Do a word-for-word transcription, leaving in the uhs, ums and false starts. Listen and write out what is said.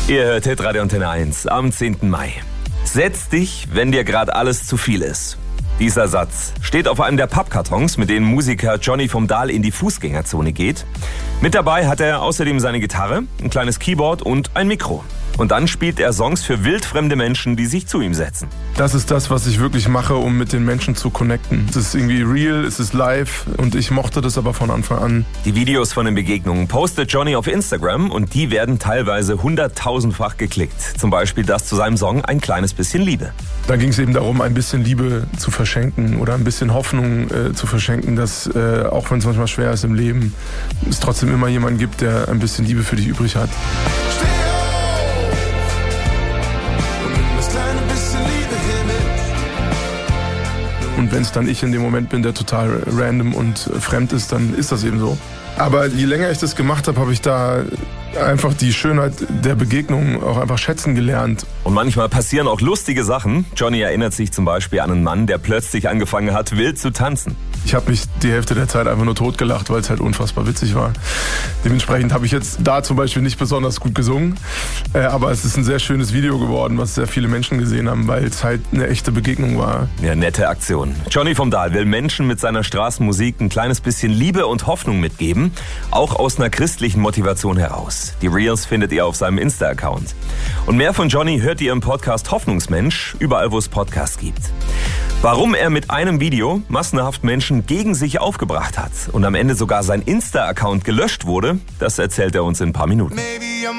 Ihr hört Hitradio Antenne eins am zehnten Mai. Setz dich, wenn dir gerade alles zu viel ist. Dieser Satz steht auf einem der Pappkartons, mit denen Musiker Johnny vom Dahl in die Fußgängerzone geht. Mit dabei hat er außerdem seine Gitarre, ein kleines Keyboard und ein Mikro. Und dann spielt er Songs für wildfremde Menschen, die sich zu ihm setzen. Das ist das, was ich wirklich mache, um mit den Menschen zu connecten. Es ist irgendwie real, es ist live und ich mochte das aber von Anfang an. Die Videos von den Begegnungen postet Johnny auf Instagram und die werden teilweise hunderttausendfach geklickt. Zum Beispiel das zu seinem Song Ein kleines bisschen Liebe. Da ging es eben darum, ein bisschen Liebe zu verschenken oder ein bisschen Hoffnung äh, zu verschenken, dass äh, auch wenn es manchmal schwer ist im Leben, es trotzdem immer jemanden gibt, der ein bisschen Liebe für dich übrig hat. Und wenn es dann ich in dem Moment bin, der total random und fremd ist, dann ist das eben so. Aber je länger ich das gemacht habe, habe ich da einfach die Schönheit der Begegnung auch einfach schätzen gelernt. Und manchmal passieren auch lustige Sachen. Johnny erinnert sich zum Beispiel an einen Mann, der plötzlich angefangen hat, wild zu tanzen. Ich habe mich die Hälfte der Zeit einfach nur totgelacht, weil es halt unfassbar witzig war. Dementsprechend habe ich jetzt da zum Beispiel nicht besonders gut gesungen. Äh, aber es ist ein sehr schönes Video geworden, was sehr viele Menschen gesehen haben, weil es halt eine echte Begegnung war. Ja, nette Aktion. Johnny vom Dahl will Menschen mit seiner Straßenmusik ein kleines bisschen Liebe und Hoffnung mitgeben. Auch aus einer christlichen Motivation heraus. Die Reels findet ihr auf seinem Insta-Account. Und mehr von Johnny hört ihr im Podcast Hoffnungsmensch, überall wo es Podcasts gibt. Warum er mit einem Video massenhaft Menschen gegen sich aufgebracht hat und am Ende sogar sein Insta-Account gelöscht wurde, das erzählt er uns in ein paar Minuten.